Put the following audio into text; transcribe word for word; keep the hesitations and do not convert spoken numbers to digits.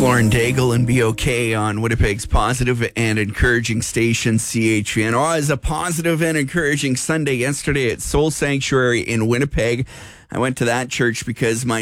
Lauren Daigle and Be Okay on Winnipeg's positive and encouraging station, C H V N. Oh, it was a positive and encouraging Sunday yesterday at Soul Sanctuary in Winnipeg. I went to that church because my